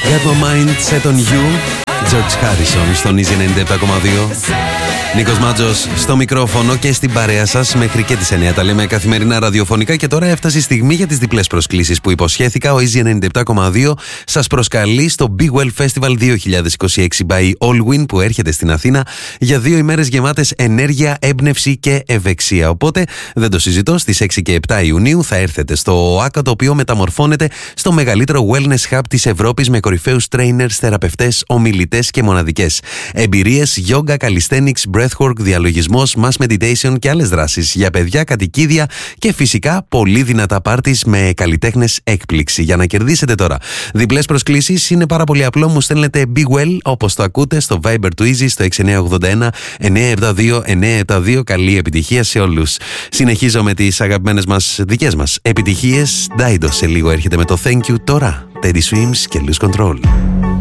Got my mind set on you. George Harrison στον Easy 97,2. Νίκος Μάτζος στο μικρόφωνο και στην παρέα σας μέχρι και τις 9. Τα λέμε καθημερινά ραδιοφωνικά και τώρα έφτασε η στιγμή για τις διπλές προσκλήσεις που υποσχέθηκα. Ο Easy 97,2 σας προσκαλεί στο Big Well Festival 2026 by Allwyn που έρχεται στην Αθήνα για 2 ημέρες γεμάτες ενέργεια, έμπνευση και ευεξία. Οπότε δεν το συζητώ, στις 6 και 7 Ιουνίου θα έρθετε στο ΟΑΚΑ, το οποίο μεταμορφώνεται στο μεγαλύτερο wellness hub της Ευρώπης με κορυφαίους trainers, θεραπευτές, ομιλητές και μοναδικές εμπειρίες, yoga, calisthenics, breathwork, διαλογισμός, mass meditation και άλλες δράσεις για παιδιά, κατοικίδια και φυσικά πολύ δυνατά πάρτις με καλλιτέχνες έκπληξη. Για να κερδίσετε τώρα διπλές προσκλήσεις είναι πάρα πολύ απλό. Μου στέλνετε Big Well όπως το ακούτε στο Viber του Easy στο 6981 972 972. Καλή επιτυχία σε όλους. Συνεχίζω με τις αγαπημένες μας δικές μας επιτυχίες. Dido σε λίγο έρχεται με το Thank You. Τώρα Teddy Swims και Lose Control.